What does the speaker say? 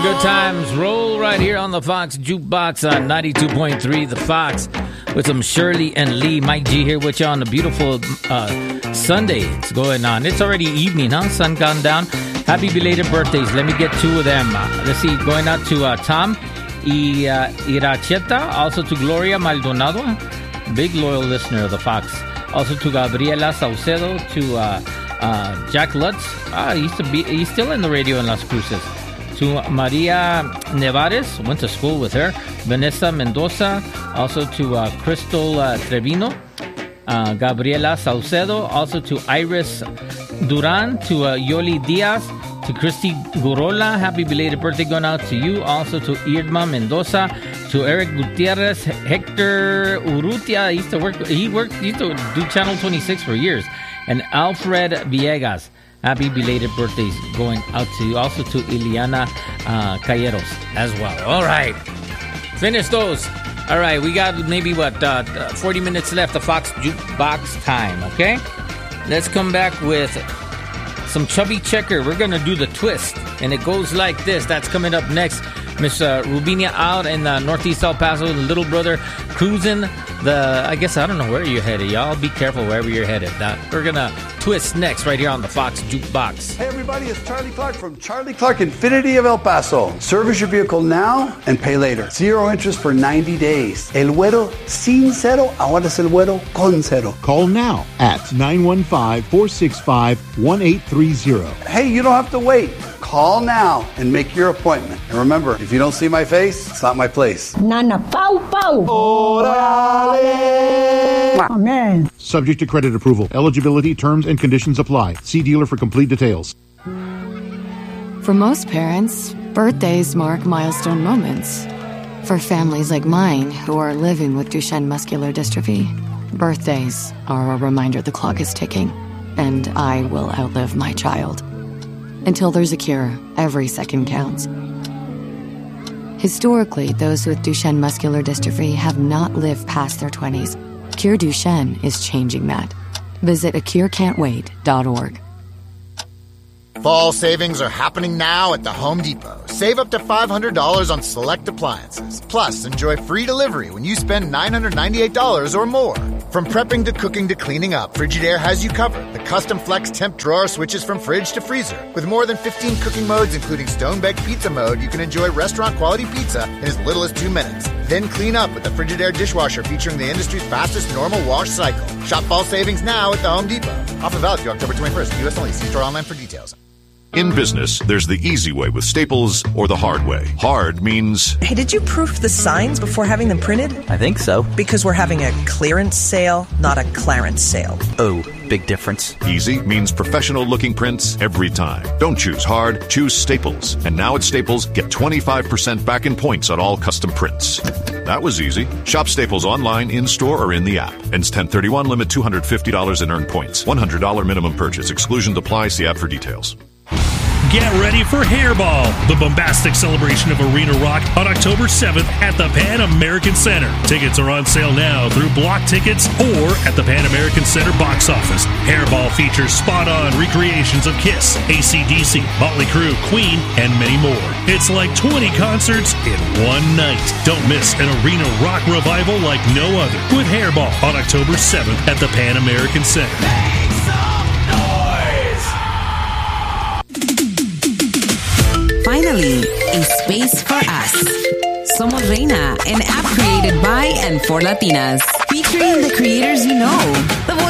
Good times roll right here on the Fox Jukebox on 92.3 The Fox with some Shirley and Lee. Mike G here with you on a beautiful Sunday. It's going on. It's already evening, huh? Sun gone down. Happy belated birthdays. Let me get two of them. Let's see. Going out to Tom Iracheta. Also to Gloria Maldonado. Big loyal listener of the Fox. Also to Gabriela Saucedo. To Jack Lutz. He's still in the radio in Las Cruces. To Maria Nevares, went to school with her. Vanessa Mendoza, also to Crystal Trevino, Gabriela Saucedo, also to Iris Duran, to Yoli Diaz, to Christy Gurola, happy belated birthday going out to you. Also to Irma Mendoza, to Eric Gutierrez, Hector Urrutia, he used to do Channel 26 for years, and Alfred Villegas. Happy belated birthdays going out to you. Also to Ileana Calleros as well. All right. Finish those. All right. We got maybe, 40 minutes left of Fox Jukebox time, okay? Let's come back with some Chubby Checker. We're going to do the twist, and it goes like this. That's coming up next. Miss Rubinia out in Northeast El Paso, the little brother cruising I don't know where you're headed. Y'all be careful wherever you're headed. We're going to twist next right here on the Fox Jukebox. Hey everybody, it's Charlie Clark from Charlie Clark Infinity of El Paso. Service your vehicle now and pay later. 0 interest for 90 days. El Güero sin cero, ahora es el Güero con cero. Call now at 915-465-1830. Hey, you don't have to wait. Call now and make your appointment. And remember, if you don't see my face, it's not my place. Nana Pau Pau. Orale. Amen. Subject to credit approval. Eligibility, terms, and conditions apply. See dealer for complete details. For most parents, birthdays mark milestone moments. For families like mine who are living with Duchenne muscular dystrophy, birthdays are a reminder the clock is ticking, and I will outlive my child. Until there's a cure, every second counts. Historically, those with Duchenne muscular dystrophy have not lived past their 20s. Cure Duchenne is changing that. Visit acurecan'twait.org. Fall savings are happening now at the Home Depot. Save up to $500 on select appliances. Plus, enjoy free delivery when you spend $998 or more. From prepping to cooking to cleaning up, Frigidaire has you covered. The custom flex temp drawer switches from fridge to freezer. With more than 15 cooking modes, including stone-baked pizza mode, you can enjoy restaurant-quality pizza in as little as 2 minutes. Then clean up with the Frigidaire dishwasher featuring the industry's fastest normal wash cycle. Shop fall savings now at the Home Depot. Offer valid through October 21st. U.S. only. See store online for details. In business, there's the easy way with Staples or the hard way. Hard means... Hey, did you proof the signs before having them printed? I think so. Because we're having a clearance sale, not a Clarence sale. Oh, big difference. Easy means professional-looking prints every time. Don't choose hard, choose Staples. And now at Staples, get 25% back in points on all custom prints. That was easy. Shop Staples online, in-store, or in the app. Ends 10/31, limit $250 in earned points. $100 minimum purchase. Exclusions apply. See app for details. Get ready for Hairball, the bombastic celebration of arena rock on October 7th at the Pan American Center. Tickets are on sale now through Block Tickets or at the Pan American Center box office. Hairball features spot-on recreations of Kiss, AC/DC, Motley Crue, Queen, and many more. It's like 20 concerts in one night. Don't miss an arena rock revival like no other with Hairball on October 7th at the Pan American Center. Finally, a space for us. Somos Reina, an app created by and for Latinas, featuring the creators you know. The